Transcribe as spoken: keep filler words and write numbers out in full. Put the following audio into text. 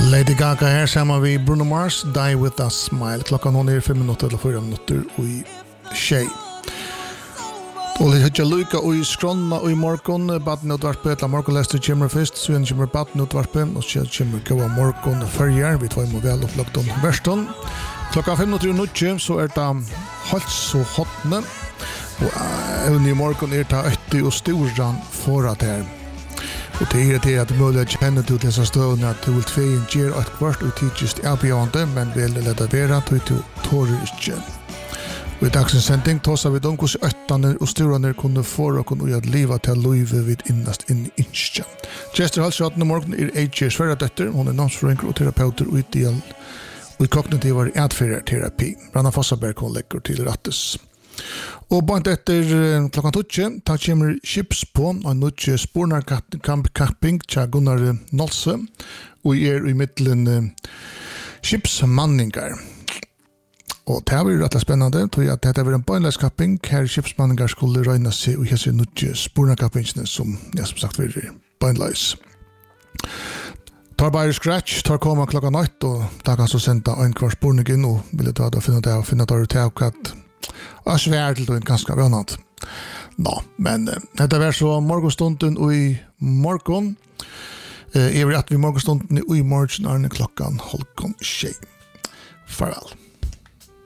Lady Gaga här samman vi Bruno Mars, Die With A Smile. Klockan hon är fem minuter eller fyra minuter och i tjej. Och det heter Luka och i skronna och i morgon. Baden utvarpe, eller morgonläster kommer först. Så en kommer baden utvarpe och så kommer goa morgon färger. Vi tar emot väl upplagt om värston. Klockan fem minuter och nutje så är det halt så hotne. Och även i morgon är det ötti och storan för att här. Och det är det att du möjligen känner till dessa stövna att du vill tvegen ger ett kvart och tid just erbjörande men vill leda vera att du tårer inte. Och i dagens sändning tåsar vi dem hos öttaner och styrande kunde få och kunde göra livet till livet vid innast in i inskja. Chester Halsjøten i morgen er A J Sverre døtter, hun er namnsforenkere og terapeuter og ideal og i kognitivar adfærterapi. Branna Fossaberg hun legger til rattes. Og bant etter klokkan tolv, ta kommer chips på en nødje spornarkamping til Gunnar Nolse, og er i middelen chipsmanningar. Og det var rett og spennende, tror jeg at dette var en bøgnleskapping, her chipsmanningar skulle røyne seg og hese nødje spornarkappingene som, ja, som sagt, var bøgnleis. Tar bare scratch, tar koma klokkan åtte, og da kan så senda en kvar sporning inn, og ville ta det og finne det og finne det og ta oppkatt. Och svär till en ganska vänat. Nå, men uh, det var så morgonstunden och i morgon. Eh, är vi att vi morgonstunden och i morgon är klockan halv tjej. Farväl.